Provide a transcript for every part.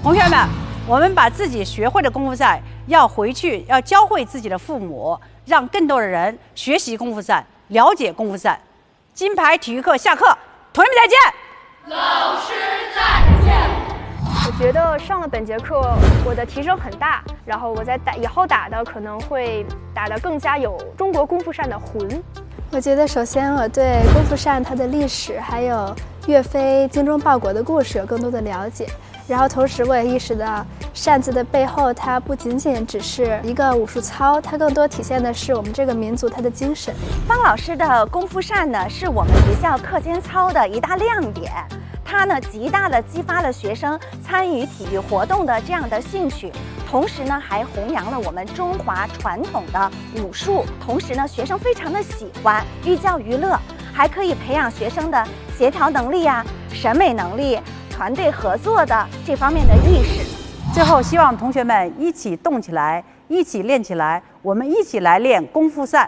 同学们，我们把自己学会的功夫赛要回去，要教会自己的父母，让更多的人学习功夫赛，了解功夫赛。金牌体育课下课，同学们再见。 老师再见。 我觉得上了本节课，我的提升很大，然后我在以后打的可能会打得更加有中国功夫扇的魂。 我觉得首先我对功夫扇它的历史，还有岳飞精忠报国的故事有更多的了解。然后同时我也意识到，扇子的背后它不仅仅只是一个武术操，它更多体现的是我们这个民族它的精神。 方老师的功夫扇呢，是我们学校课间操的一大亮点。它呢，极大的激发了学生参与体育活动的这样的兴趣，同时呢，还弘扬了我们中华传统的武术。同时呢，学生非常的喜欢，寓教于乐，还可以培养学生的协调能力啊、审美能力、团队合作的这方面的意识。 最后，希望同学们一起动起来，一起练起来，我们一起来练功夫扇。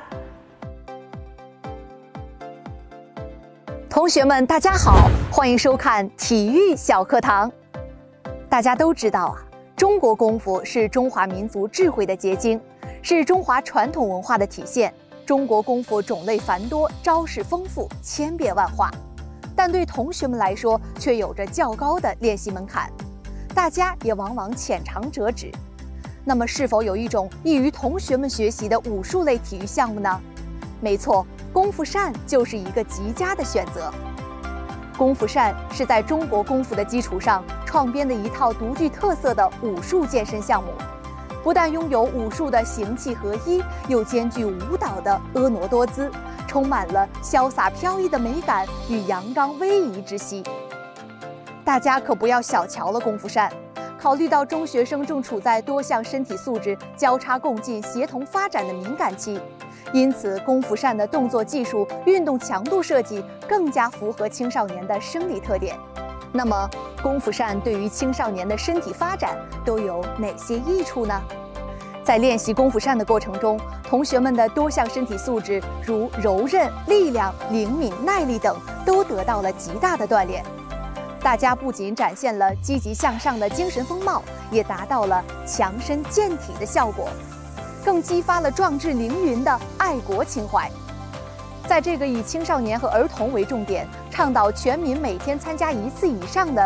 同学们，大家好，欢迎收看体育小课堂。大家都知道啊，中国功夫是中华民族智慧的结晶，是中华传统文化的体现。中国功夫种类繁多，招式丰富，千变万化，但对同学们来说却有着较高的练习门槛，大家也往往浅尝辄止。那么，是否有一种易于同学们学习的武术类体育项目呢？没错，功夫扇就是一个极佳的选择。功夫扇是在中国功夫的基础上创编的一套独具特色的武术健身项目，不但拥有武术的形气合一，又兼具舞蹈的婀娜多姿，充满了潇洒飘逸的美感与阳刚威仪之息。大家可不要小瞧了功夫扇。考虑到中学生正处在多项身体素质交叉共进、协同发展的敏感期，因此功夫扇的动作技术、运动强度设计更加符合青少年的生理特点。那么，功夫扇对于青少年的身体发展都有哪些益处呢？在练习功夫扇的过程中，同学们的多项身体素质，如柔韧、力量、灵敏、耐力等，都得到了极大的锻炼。大家不仅展现了积极向上的精神风貌，也达到了强身健体的效果，更激发了壮志凌云的爱国情怀。在这个以青少年和儿童为重点，倡导全民每天参加1次以上的